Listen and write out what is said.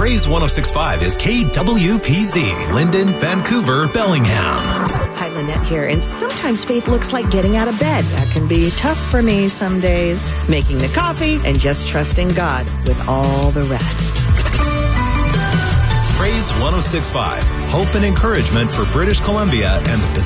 Praise 106.5 is KWPZ, Linden, Vancouver, Bellingham. Hi, Lynette here. And sometimes faith looks like getting out of bed. That can be tough for me some days. Making the coffee and just trusting God with all the rest. Praise 106.5, hope and encouragement for British Columbia and the Pacific